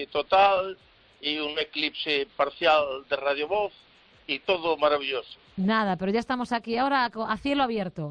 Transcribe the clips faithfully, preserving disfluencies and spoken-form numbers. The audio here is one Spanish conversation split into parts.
desastre total y un eclipse parcial de Radio Voz y todo maravilloso. Nada, pero ya estamos aquí ahora a cielo abierto.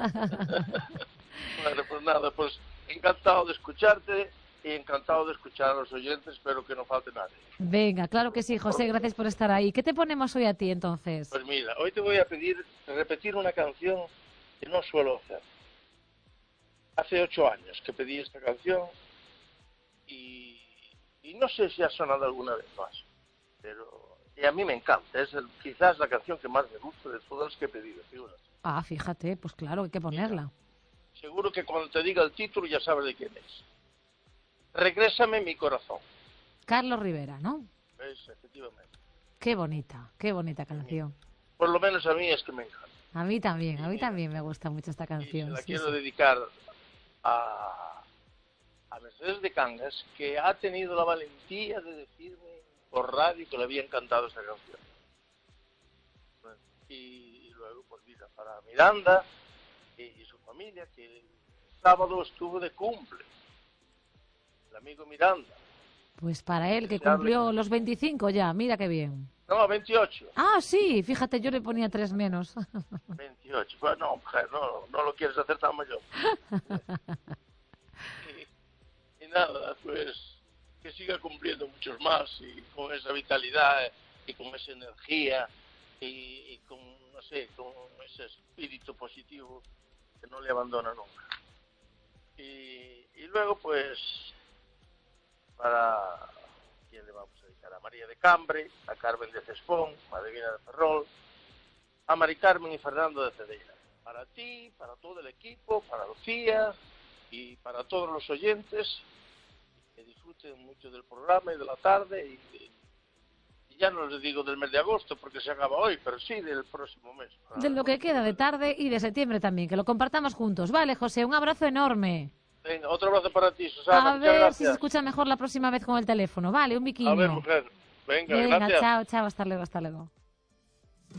Bueno, pues nada, pues encantado de escucharte y encantado de escuchar a los oyentes, espero que no falte nadie. Venga, claro que sí, José, gracias por estar ahí. ¿Qué te ponemos hoy a ti entonces? Pues mira, hoy te voy a pedir repetir una canción que no suelo hacer. Hace ocho años que pedí esta canción y, y no sé si ha sonado alguna vez más, pero y a mí me encanta, es el, quizás la canción que más me gusta de todas las que he pedido, fíjate. Ah, fíjate, pues claro, hay que ponerla. Mira, seguro que cuando te diga el título ya sabes de quién es. Regrésame mi corazón. Carlos Rivera, ¿no? Es, efectivamente. Qué bonita, qué bonita canción. Por lo menos a mí es que me encanta. A mí también, y a mí mira, también me gusta mucho esta canción. Y se la sí, quiero sí. dedicar a, a Mercedes de Cangas, que ha tenido la valentía de decirme por radio que le había encantado esta canción. Bueno, y, y luego, pues mira, para Miranda y, y su familia, que el sábado estuvo de cumple. El amigo Miranda. Pues para él, que Desearle... cumplió los veinticinco ya, mira qué bien. No, veintiocho. Ah, sí, fíjate, yo le ponía tres menos. veintiocho. Bueno, no, mujer, no, no lo quieres hacer tan mayor. y, y nada, pues que siga cumpliendo muchos más y con esa vitalidad y con esa energía y, y con, no sé, con ese espíritu positivo que no le abandona nunca. Y, y luego, pues, para... ¿quién le vamos a dedicar? A María de Cambre, a Carmen de Cespón, a Adivina de Ferrol, a Mari Carmen y Fernando de Cedeira. Para ti, para todo el equipo, para Lucía y para todos los oyentes, que disfruten mucho del programa y de la tarde. Y, y ya no les digo del mes de agosto porque se acaba hoy, pero sí del próximo mes. De lo que queda de tarde y de septiembre también, que lo compartamos juntos. Vale, José, un abrazo enorme. Venga, otro abrazo para ti, Susana. A Muchas ver gracias. si se escucha mejor la próxima vez con el teléfono. Vale, un biquiño. A ver, mujer. Venga, Venga, gracias. chao, chao, hasta luego, hasta luego.